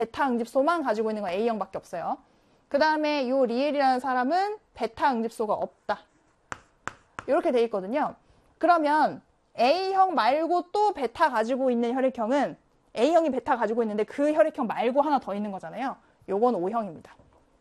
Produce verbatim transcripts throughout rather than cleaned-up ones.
베타 응집소만 가지고 있는 건 A형밖에 없어요. 그 다음에 이 리엘이라는 사람은 베타 응집소가 없다. 이렇게 돼 있거든요. 그러면 A형 말고 또 베타 가지고 있는 혈액형은 A형이 베타 가지고 있는데 그 혈액형 말고 하나 더 있는 거잖아요. 요건 O형입니다.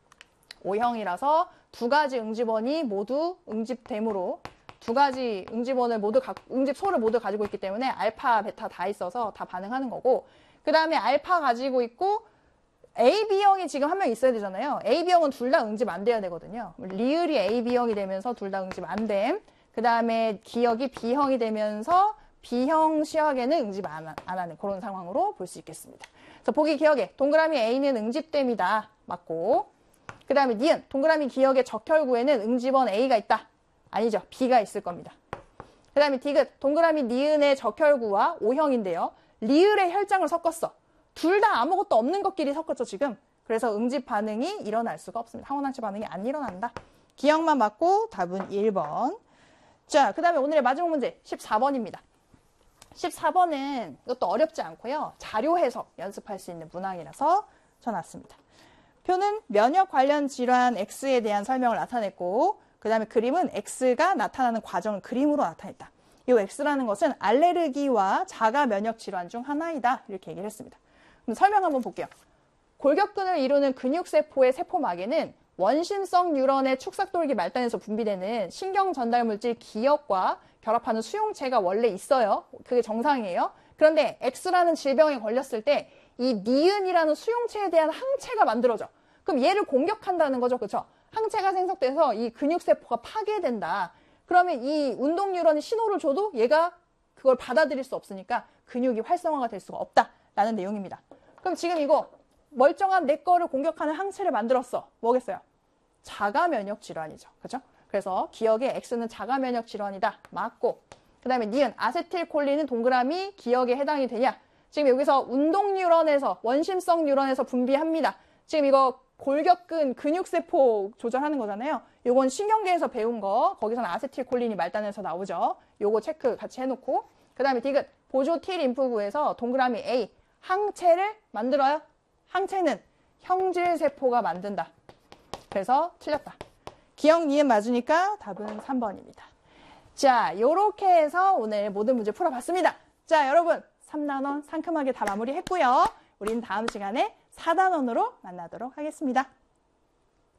O형이라서 두 가지 응집원이 모두 응집됨으로 두 가지 응집원을 모두 가, 응집소를 모두 가지고 있기 때문에 알파, 베타 다 있어서 다 반응하는 거고, 그 다음에 알파 가지고 있고 A, B형이 지금 한 명 있어야 되잖아요. A, B형은 둘 다 응집 안 돼야 되거든요. 리을이 A, B형이 되면서 둘 다 응집 안 됨. 그 다음에 기억이 B형이 되면서 B형 시학에는 응집 안, 안 하는 그런 상황으로 볼 수 있겠습니다. 그래서 보기 기억에 동그라미 A는 응집됨이다. 맞고, 그 다음에 니은 동그라미 기억의 적혈구에는 응집원 A가 있다. 아니죠. B가 있을 겁니다. 그 다음에 디귿 동그라미 니은의 적혈구와 O형인데요. 리을의 혈장을 섞었어. 둘 다 아무것도 없는 것끼리 섞었죠, 지금. 그래서 응집 반응이 일어날 수가 없습니다. 항원항체 반응이 안 일어난다. 기억만 맞고 답은 일 번. 자, 그 다음에 오늘의 마지막 문제 십사 번입니다. 십사 번은 이것도 어렵지 않고요. 자료 해석 연습할 수 있는 문항이라서 쳐놨습니다. 표는 면역 관련 질환 X에 대한 설명을 나타냈고, 그 다음에 그림은 X가 나타나는 과정을 그림으로 나타냈다. 이 X라는 것은 알레르기와 자가 면역 질환 중 하나이다. 이렇게 얘기를 했습니다. 그럼 설명 한번 볼게요. 골격근을 이루는 근육세포의 세포막에는 원심성 뉴런의 축삭돌기 말단에서 분비되는 신경 전달 물질 기역과 결합하는 수용체가 원래 있어요. 그게 정상이에요. 그런데 X라는 질병에 걸렸을 때 이 니은이라는 수용체에 대한 항체가 만들어져. 그럼 얘를 공격한다는 거죠. 그렇죠? 항체가 생성돼서 이 근육세포가 파괴된다. 그러면 이 운동 뉴런이 신호를 줘도 얘가 그걸 받아들일 수 없으니까 근육이 활성화가 될 수가 없다라는 내용입니다. 그럼 지금 이거 멀쩡한 내 거를 공격하는 항체를 만들었어. 뭐겠어요? 자가 면역 질환이죠. 그렇죠? 그래서 기억에 X는 자가 면역 질환이다. 맞고, 그 다음에 니은 아세틸콜린은 동그라미 기억에 해당이 되냐? 지금 여기서 운동 뉴런에서 원심성 뉴런에서 분비합니다. 지금 이거 골격근 근육세포 조절하는 거잖아요. 요건 신경계에서 배운 거, 거기서는 아세틸콜린이 말단에서 나오죠. 요거 체크 같이 해놓고, 그 다음에 디귿 보조 T 림프구에서 동그라미 A 항체를 만들어요. 항체는 형질세포가 만든다. 그래서 틀렸다. 기억 니은 맞으니까 답은 삼 번입니다. 자, 요렇게 해서 오늘 모든 문제 풀어봤습니다. 자, 여러분 삼 단원 상큼하게 다 마무리했고요. 우리는 다음 시간에 사 단원으로 만나도록 하겠습니다.